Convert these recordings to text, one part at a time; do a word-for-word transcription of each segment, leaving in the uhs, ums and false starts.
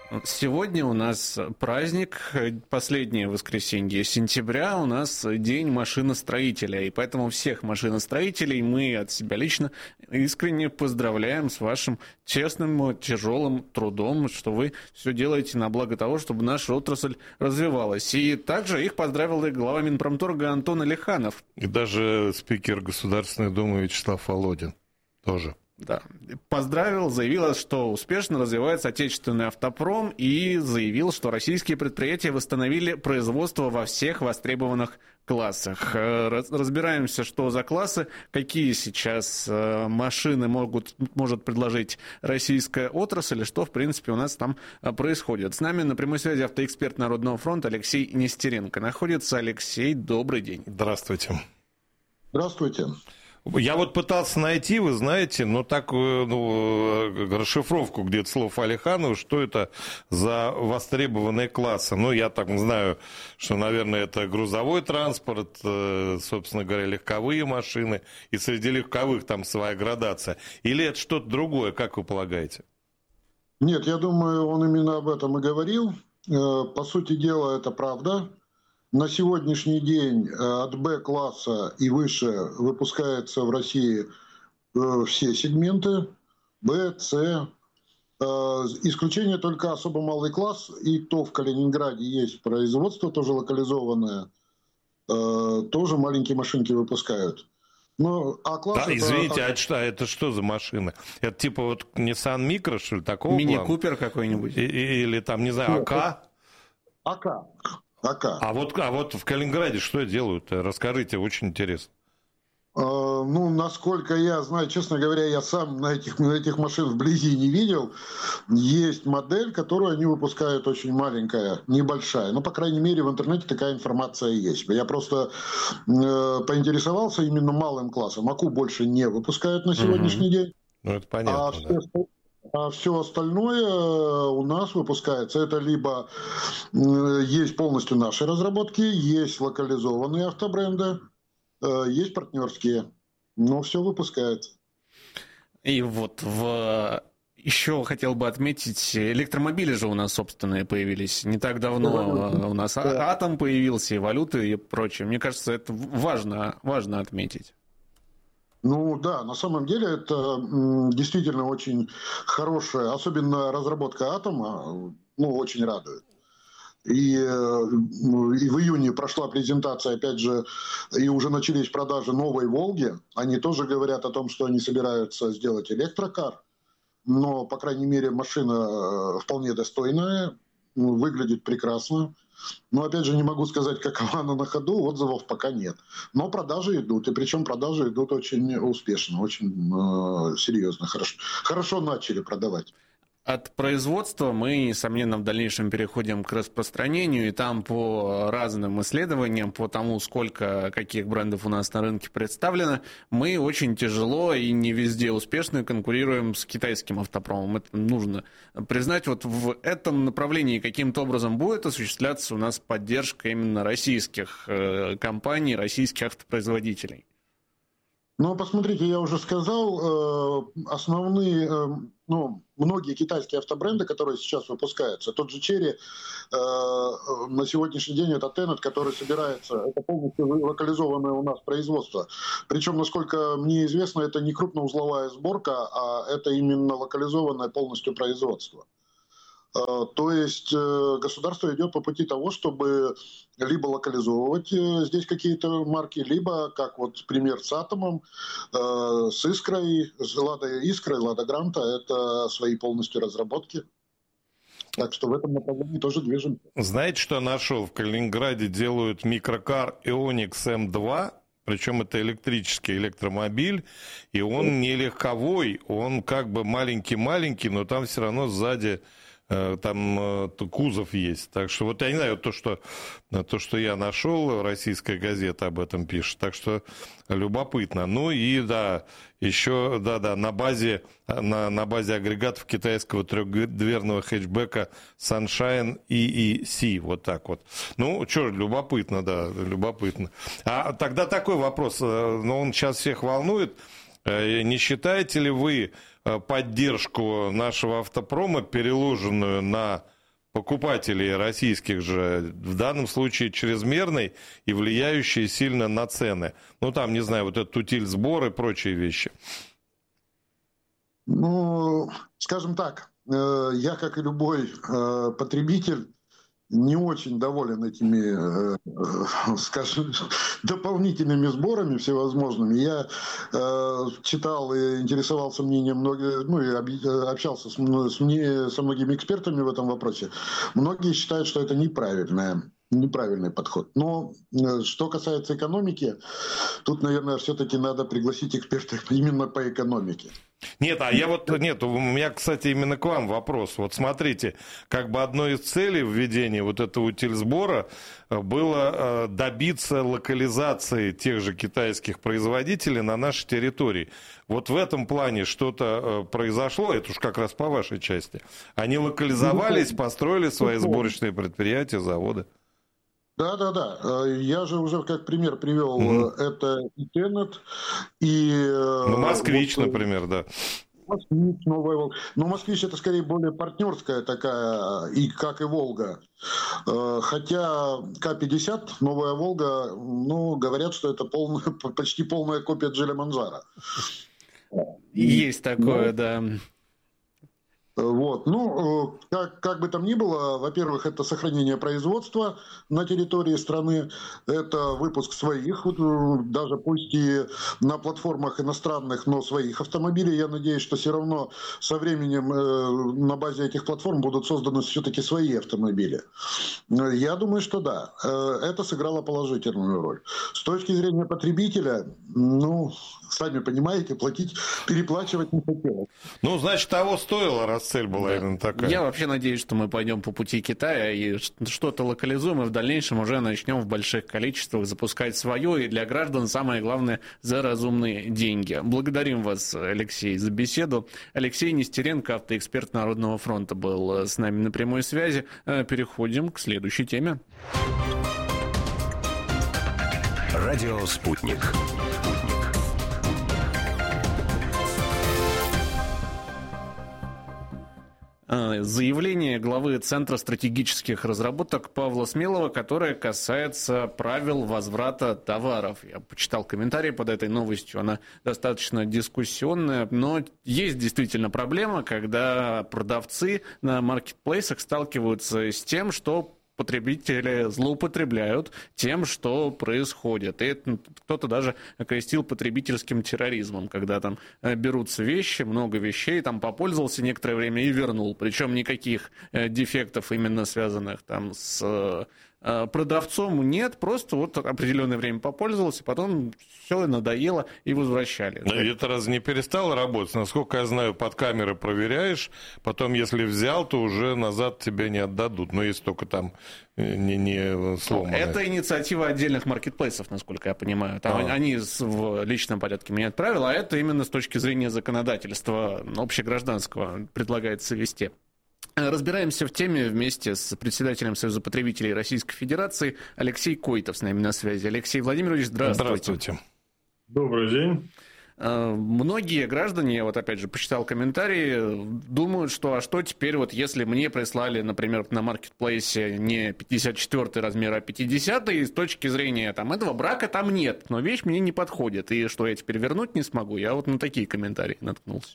Сегодня у нас праздник, последнее воскресенье сентября, у нас день машиностроителя, и поэтому всех машиностроителей мы от себя лично искренне поздравляем с вашим честным, тяжелым трудом, что вы все делаете на благо того, чтобы наша отрасль развивалась. И также их поздравил и глава Минпромторга Антон Алиханов. И даже спикер Государственной Думы Вячеслав Володин тоже. Да, поздравил, заявил, что успешно развивается отечественный автопром, и заявил, что российские предприятия восстановили производство во всех востребованных классах. Разбираемся, что за классы, какие сейчас машины могут, может предложить российская отрасль, и что, в принципе, у нас там происходит. С нами на прямой связи автоэксперт Народного фронта Алексей Нестеренко находится. Алексей, добрый день. Здравствуйте. Здравствуйте. Я вот пытался найти, вы знаете, ну, такую ну, расшифровку где-то слов Алиханова, что это за востребованные классы. Ну, я так знаю, что, наверное, это грузовой транспорт, собственно говоря, легковые машины, и среди легковых там своя градация. Или это что-то другое, как вы полагаете? Нет, я думаю, он именно об этом и говорил. По сути дела, это правда. На сегодняшний день от Б-класса и выше выпускаются в России все сегменты Б, С. Исключение только особо малый класс, и то в Калининграде есть производство, тоже локализованное, тоже маленькие машинки выпускают. Но, а класс да, это... извините, а что, это что за машина? Это типа вот Nissan Micra, что ли, такого плана? Мини-купер какой-нибудь? И, или там, не знаю, АК? АК. АК. А вот, а вот в Калининграде что делают? Расскажите, очень интересно. Uh, ну, насколько я знаю, честно говоря, я сам на этих, на этих машин вблизи не видел. Есть модель, которую они выпускают очень маленькая, небольшая. Ну, по крайней мере, в интернете такая информация есть. Я просто uh, поинтересовался именно малым классом. АКУ больше не выпускают на сегодняшний mm-hmm. день. Ну, это понятно, а да. все, а все остальное у нас выпускается. Это либо есть полностью наши разработки, есть локализованные автобренды, есть партнерские. Но все выпускается. И вот в... еще хотел бы отметить, электромобили же у нас собственные появились. Не так давно да, у нас да. Атом появился, и валюты и прочее. Мне кажется, это важно, важно отметить. Ну да, на самом деле это действительно очень хорошая, особенно разработка Атома, ну, очень радует. И, и в июне прошла презентация, опять же, и уже начались продажи новой «Волги». Они тоже говорят о том, что они собираются сделать электрокар, но, по крайней мере, машина вполне достойная, выглядит прекрасно. Но, опять же, не могу сказать, какова она на ходу, отзывов пока нет. Но продажи идут, и причем продажи идут очень успешно, очень э, серьезно, хорошо. Хорошо начали продавать. От производства мы, несомненно, в дальнейшем переходим к распространению, и там по разным исследованиям, по тому, сколько каких брендов у нас на рынке представлено, мы очень тяжело и не везде успешно конкурируем с китайским автопромом. Это нужно признать. Вот в этом направлении каким-то образом будет осуществляться у нас поддержка именно российских компаний, российских автопроизводителей. Ну, посмотрите, я уже сказал, основные, ну, многие китайские автобренды, которые сейчас выпускаются, тот же Chery, на сегодняшний день это Tenet, который собирается, это полностью локализованное у нас производство. Причем, насколько мне известно, это не крупноузловая сборка, а это именно локализованное полностью производство. То есть государство идет по пути того, чтобы либо локализовывать здесь какие-то марки, либо, как вот пример с Атомом, с Искрой, с Лада Искрой, Лада Гранта, это свои полностью разработки. Так что в этом направлении тоже движем. Знаете, что нашел? В Калининграде делают микрокар Ионикс эм два. Причем это электрический электромобиль, и он не легковой, он как бы маленький-маленький, но там все равно сзади там кузов есть. Так что вот я не знаю, то, что, то, что я нашел, российская газета об этом пишет. Так что любопытно. Ну и да, еще да, да, на базе, на, на базе агрегатов китайского трехдверного хэтчбека Sunshine и и си. Вот так вот. Ну, что, любопытно, да, любопытно. А тогда такой вопрос, но он сейчас всех волнует. Не считаете ли вы поддержку нашего автопрома, переложенную на покупателей российских же, в данном случае чрезмерный и влияющий сильно на цены. Ну, там, не знаю, вот этот утиль сбор и прочие вещи. Ну, скажем так, я, как и любой потребитель, не очень доволен этими, скажем, дополнительными сборами всевозможными. Я э, читал и интересовался мнением многих, ну и общался с, с, со многими экспертами в этом вопросе. Многие считают, что это неправильное. Неправильный подход. Но что касается экономики, тут, наверное, все-таки надо пригласить экспертов именно по экономике. Нет, а я вот, нет, у меня, кстати, именно к вам вопрос. Вот смотрите, как бы одной из целей введения вот этого утильсбора было добиться локализации тех же китайских производителей на нашей территории. Вот в этом плане что-то произошло, это уж как раз по вашей части. Они локализовались, построили свои сборочные предприятия, заводы. Да, да, да. Я же уже как пример привел, mm-hmm. это и Тенет, и... Ну, Москвич, вот, например, да. Москвич, Новая Волга. Но Москвич это скорее более партнерская такая, и как и Волга. Хотя К пятьдесят, Новая Волга, ну, говорят, что это полная, почти полная копия Джелеманджаро. Есть такое, да. Вот. Ну, как, как бы там ни было, во-первых, это сохранение производства на территории страны, это выпуск своих, даже пусть и на платформах иностранных, но своих автомобилей. Я надеюсь, что все равно со временем на базе этих платформ будут созданы все-таки свои автомобили. Я думаю, что да, это сыграло положительную роль. С точки зрения потребителя, ну, сами понимаете, платить, переплачивать не хотелось. Ну, значит, того стоило, раз цель была, да, именно такая. Я вообще надеюсь, что мы пойдем по пути Китая и что-то локализуем, и в дальнейшем уже начнем в больших количествах запускать свое, и для граждан самое главное за разумные деньги. Благодарим вас, Алексей, за беседу. Алексей Нестеренко, автоэксперт Народного фронта, был с нами на прямой связи. Переходим к следующей теме. Радио «Спутник». Заявление главы Центра стратегических разработок Павла Смелого, которое касается правил возврата товаров. Я почитал комментарии под этой новостью, она достаточно дискуссионная, но есть действительно проблема, когда продавцы на маркетплейсах сталкиваются с тем, что потребители злоупотребляют тем, что происходит. И это кто-то даже окрестил потребительским терроризмом, когда там берутся вещи, много вещей, там попользовался некоторое время и вернул. Причем никаких дефектов, именно связанных там с продавцом, нет, просто вот определенное время попользовался, потом все надоело и возвращали. Но это разве не перестало работать? Насколько я знаю, под камеры проверяешь, потом, если взял, то уже назад тебе не отдадут, но если только там не, не сломано. Это инициатива отдельных маркетплейсов, насколько я понимаю. Там а. они в личном порядке меняют правила, а это именно с точки зрения законодательства общегражданского предлагается ввести. Разбираемся в теме вместе с председателем Союза потребителей Российской Федерации Алексей Койтов с нами на связи. Алексей Владимирович, здравствуйте. Здравствуйте. Добрый день. Многие граждане, я вот опять же почитал комментарии, думают, что а что теперь, вот если мне прислали, например, на маркетплейсе не пятьдесят четвёртый размер, а пятидесятый, с точки зрения там, этого брака там нет, но вещь мне не подходит, и что я теперь вернуть не смогу? Я вот на такие комментарии наткнулся.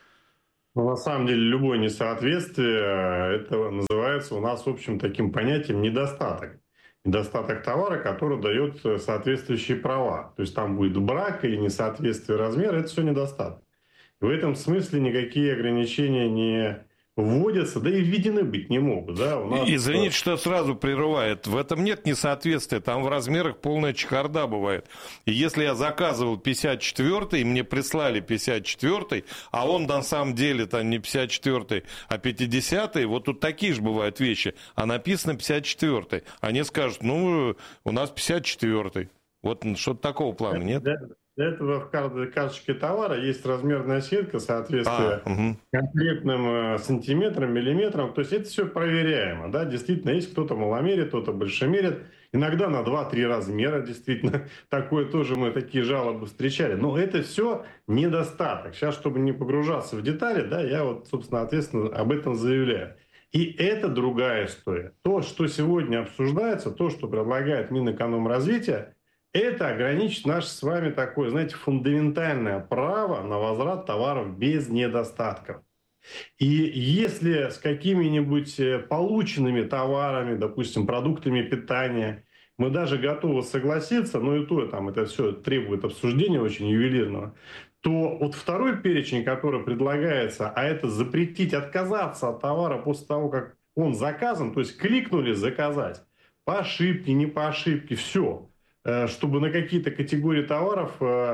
На самом деле, любое несоответствие, это называется у нас общим таким понятием недостаток. Недостаток товара, который дает соответствующие права. То есть там будет брак или несоответствие размера, это все недостаток. И в этом смысле никакие ограничения не вводятся, да и введены быть не могут. Да? У нас... Извините, что сразу прерывает. В этом нет несоответствия. Там в размерах полная чехарда бывает. И если я заказывал пятьдесят четвёртый, и мне прислали пятьдесят четвёртый, а он на самом деле там не пятьдесят четвёртый, а пятидесятый, вот тут такие же бывают вещи. А написано пятьдесят четвёртый. Они скажут, ну, у нас пятьдесят четвёртый. Вот что-то такого плана, нет? Для этого в каждой карточке товара есть размерная сетка соответствия а, угу. конкретным сантиметрам, миллиметрам. То есть это все проверяемо. Да? Действительно, есть кто-то маломерит, кто-то большемерит. Иногда на два-три размера, действительно. Такое тоже мы такие жалобы встречали. Но это все недостаток. Сейчас, чтобы не погружаться в детали, да, я вот, собственно, ответственно об этом заявляю. И это другая история. То, что сегодня обсуждается, то, что предлагает Минэкономразвития, это ограничить наше с вами такое, знаете, фундаментальное право на возврат товаров без недостатков. И если с какими-нибудь полученными товарами, допустим, продуктами питания, мы даже готовы согласиться, но и то там это все требует обсуждения очень ювелирного, то вот второй перечень, который предлагается, а это запретить отказаться от товара после того, как он заказан, то есть кликнули заказать, по ошибке, не по ошибке, все, чтобы на какие-то категории товаров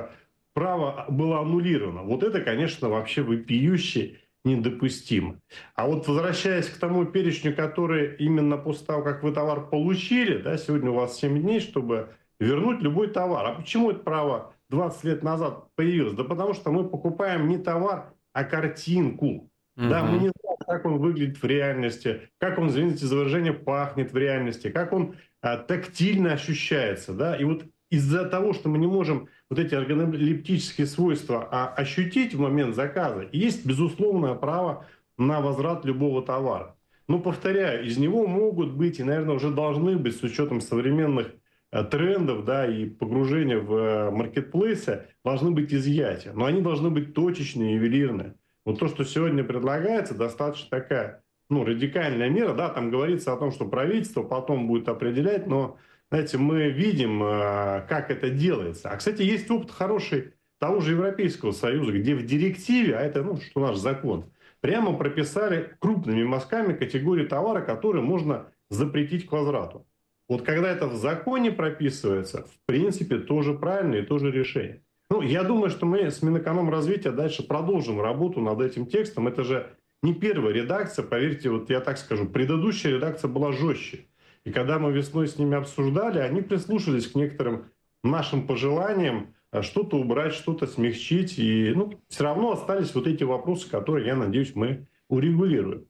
право было аннулировано. Вот это, конечно, вообще вопиюще недопустимо. А вот возвращаясь к тому перечню, который именно после того, как вы товар получили, да, сегодня у вас семь дней, чтобы вернуть любой товар. А почему это право двадцать лет назад появилось? Да потому что мы покупаем не товар, а картинку. Uh-huh. Да, мы не знаем, как он выглядит в реальности, как он, извините за выражение, пахнет в реальности, как он а, тактильно ощущается. Да? И вот из-за того, что мы не можем вот эти органолептические свойства а, ощутить в момент заказа, есть безусловное право на возврат любого товара. Но, повторяю, из него могут быть и, наверное, уже должны быть с учетом современных а, трендов, да, и погружения в а, маркетплейсы, должны быть изъятия. Но они должны быть точечные, ювелирные. Вот то, что сегодня предлагается, достаточно такая, ну, радикальная мера. Да, там говорится о том, что правительство потом будет определять, но, знаете, мы видим, как это делается. А, кстати, есть опыт хороший того же Европейского Союза, где в директиве, а это, ну, что наш закон, прямо прописали крупными мазками категории товара, которые можно запретить к возврату. Вот когда это в законе прописывается, в принципе, тоже правильно и тоже решение. Ну, я думаю, что мы с Минэкономразвития дальше продолжим работу над этим текстом. Это же не первая редакция, поверьте, вот я так скажу, предыдущая редакция была жестче. И когда мы весной с ними обсуждали, они прислушались к некоторым нашим пожеланиям что-то убрать, что-то смягчить. И, ну, все равно остались вот эти вопросы, которые, я надеюсь, мы урегулируем.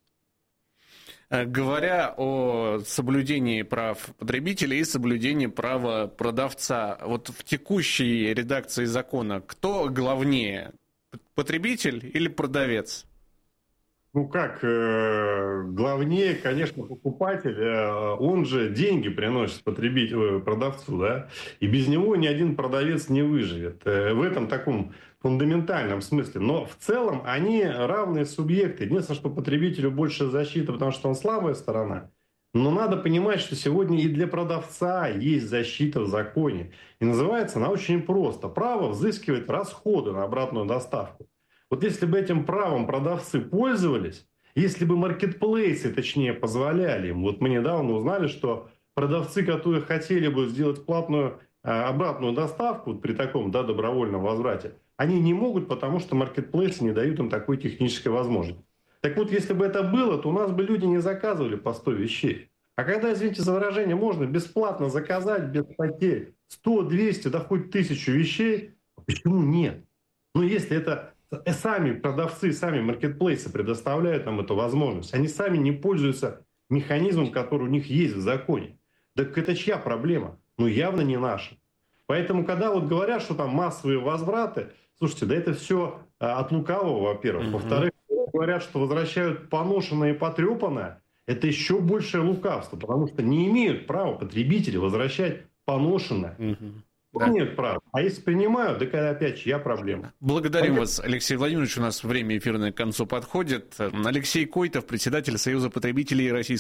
Говоря о соблюдении прав потребителей и соблюдении права продавца, вот в текущей редакции закона кто главнее, потребитель или продавец? Ну как, э, главнее, конечно, покупатель, э, он же деньги приносит потребителю, продавцу, да, и без него ни один продавец не выживет. Э, в этом таком фундаментальном смысле. Но в целом они равные субъекты. Единственное, что потребителю больше защита, потому что он слабая сторона. Но надо понимать, что сегодня и для продавца есть защита в законе. И называется она очень просто. Право взыскивать расходы на обратную доставку. Вот если бы этим правом продавцы пользовались, если бы маркетплейсы, точнее, позволяли им. Вот мы недавно узнали, что продавцы, которые хотели бы сделать платную обратную доставку при таком, да, добровольном возврате, они не могут, потому что маркетплейсы не дают им такой технической возможности. Так вот, если бы это было, то у нас бы люди не заказывали по сто вещей. А когда, извините за выражение, можно бесплатно заказать, без потерь, сто, двести, да хоть тысячу вещей, почему нет? Ну, если это сами продавцы, сами маркетплейсы предоставляют нам эту возможность, они сами не пользуются механизмом, который у них есть в законе. Так это чья проблема? Ну, явно не наша. Поэтому, когда вот говорят, что там массовые возвраты, слушайте, да это все а, от лукавого, во-первых. Mm-hmm. Во-вторых, говорят, что возвращают поношенное и потрепанное, это еще большее лукавство, потому что не имеют права потребители возвращать поношенное. Mm-hmm. Да. Нет права. А если принимают, так это опять чья проблема? Благодарим Понятно. вас, Алексей Владимирович. У нас время эфирное к концу подходит. Алексей Койтов, председатель Союза потребителей Российской